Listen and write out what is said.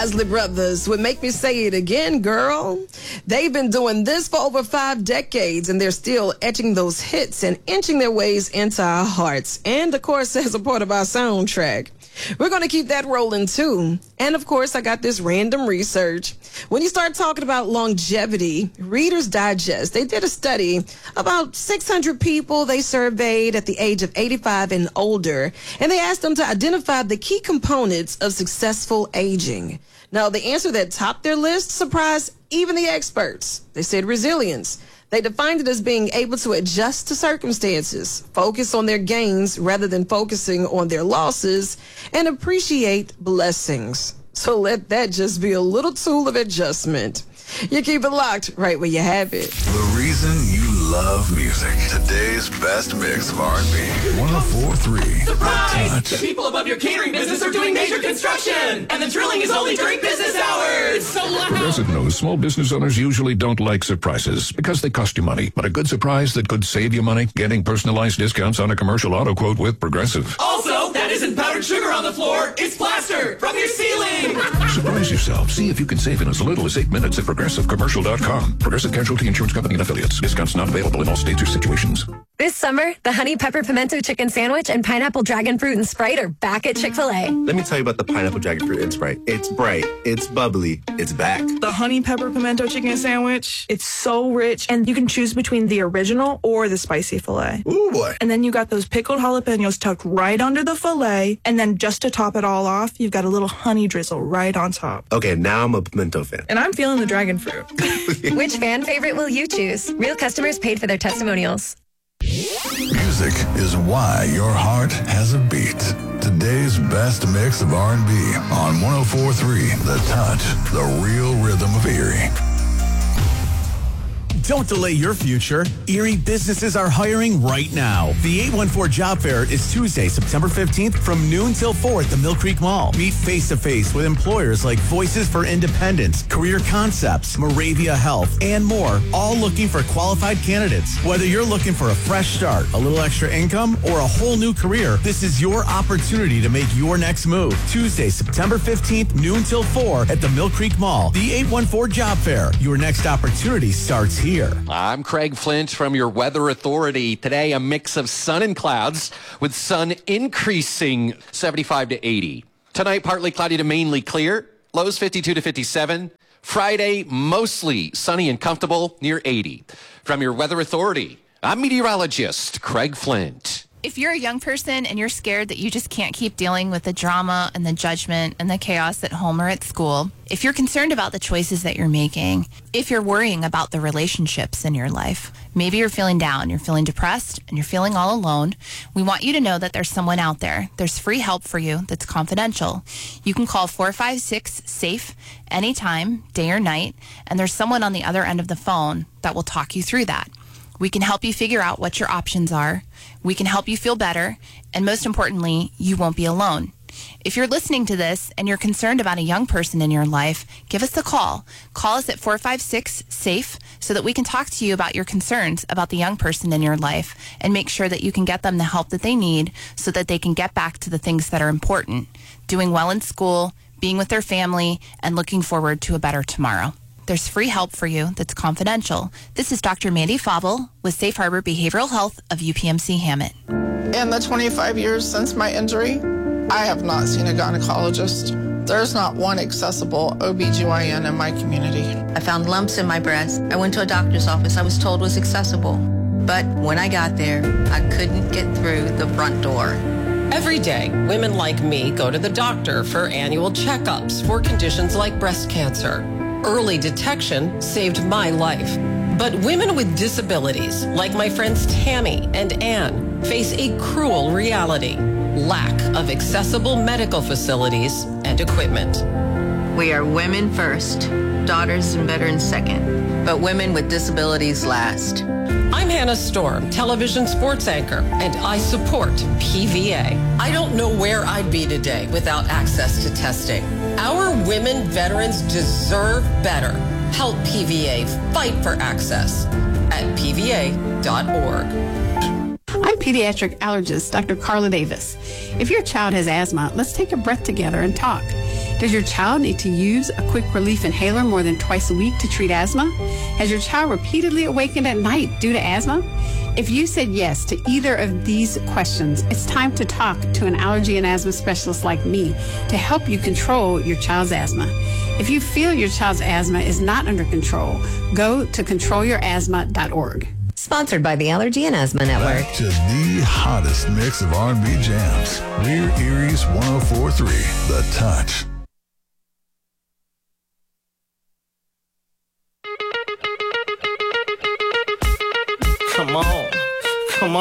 Isley Brothers would make me say it again, girl. They've been doing this for over 5 decades, and they're still etching those hits and inching their ways into our hearts. And, of course, as a part of our soundtrack. We're going to keep that rolling, too. And, of course, I got this random research. When you start talking about longevity, Reader's Digest, they did a study. About 600 people they surveyed at the age of 85 and older, and they asked them to identify the key components of successful aging. Now, the answer that topped their list surprised even the experts. They said resilience. They defined it as being able to adjust to circumstances, focus on their gains rather than focusing on their losses, and appreciate blessings. So let that just be a little tool of adjustment. You keep it locked right where you have it. The reason you love music. Today's best mix of R&B. 104.3. Surprise! The people above your catering business are doing major construction, and the drilling is only during business hours. So loud. Progressive knows small business owners usually don't like surprises because they cost you money. But a good surprise that could save you money, getting personalized discounts on a commercial auto quote with Progressive. Also, that isn't powdered sugar on the floor. It's plaster from your ceiling. Surprise yourself. See if you can save in as little as 8 minutes at ProgressiveCommercial.com. Progressive Casualty Insurance Company and Affiliates. Discounts not available in all states or situations. This summer, the Honey Pepper Pimento Chicken Sandwich and Pineapple Dragon Fruit and Sprite are back at Chick-fil-A. Let me tell you about the Pineapple Dragon Fruit and Sprite. It's bright, it's bubbly, it's back. The Honey Pepper Pimento Chicken Sandwich, it's so rich, and you can choose between the original or the spicy filet. Ooh, boy. And then you got those pickled jalapenos tucked right under the filet, and then just to top it all off, you've got a little honey drizzle right on top. Okay, now I'm a pimento fan. And I'm feeling the dragon fruit. Which fan favorite will you choose? Real customers paid for their testimonials. Music is why your heart has a beat. Today's best mix of R&B on 104.3 The Touch, the real rhythm of Erie. Don't delay your future. Erie businesses are hiring right now. The 814 Job Fair is Tuesday, September 15th from noon till 4 at the Mill Creek Mall. Meet face-to-face with employers like Voices for Independence, Career Concepts, Moravia Health, and more, all looking for qualified candidates. Whether you're looking for a fresh start, a little extra income, or a whole new career, this is your opportunity to make your next move. Tuesday, September 15th, noon till 4 at the Mill Creek Mall. The 814 Job Fair. Your next opportunity starts here. I'm Craig Flint from your Weather Authority. Today, a mix of sun and clouds with sun increasing 75 to 80. Tonight, partly cloudy to mainly clear. Lows 52 to 57. Friday, mostly sunny and comfortable near 80. From your Weather Authority, I'm meteorologist Craig Flint. If you're a young person and you're scared that you just can't keep dealing with the drama and the judgment and the chaos at home or at school, if you're concerned about the choices that you're making, if you're worrying about the relationships in your life, maybe you're feeling down, you're feeling depressed, and you're feeling all alone, we want you to know that there's someone out there. There's free help for you that's confidential. You can call 456-SAFE anytime, day or night, and there's someone on the other end of the phone that will talk you through that. We can help you figure out what your options are. We can help you feel better. And most importantly, you won't be alone. If you're listening to this and you're concerned about a young person in your life, give us a call. Call us at 456-SAFE so that we can talk to you about your concerns about the young person in your life and make sure that you can get them the help that they need so that they can get back to the things that are important, doing well in school, being with their family, and looking forward to a better tomorrow. There's free help for you that's confidential. This is Dr. Mandy Fauble with Safe Harbor Behavioral Health of UPMC Hammett. In the 25 years since my injury, I have not seen a gynecologist. There's not one accessible OBGYN in my community. I found lumps in my breast. I went to a doctor's office I was told was accessible. But when I got there, I couldn't get through the front door. Every day, women like me go to the doctor for annual checkups for conditions like breast cancer. Early detection saved my life. But women with disabilities, like my friends Tammy and Ann, face a cruel reality: lack of accessible medical facilities and equipment. We are women first, daughters and veterans second, but women with disabilities last. I'm Hannah Storm, television sports anchor, and I support PVA. I don't know where I'd be today without access to testing. Our women veterans deserve better. Help PVA fight for access at PVA.org. I'm pediatric allergist Dr. Carla Davis. If your child has asthma, let's take a breath together and talk. Does your child need to use a quick relief inhaler more than twice a week to treat asthma? Has your child repeatedly awakened at night due to asthma? If you said yes to either of these questions, it's time to talk to an allergy and asthma specialist like me to help you control your child's asthma. If you feel your child's asthma is not under control, go to controlyourasthma.org. Sponsored by the Allergy and Asthma Network. Back to the hottest mix of R&B jams. We're Erie's 104.3, The Touch.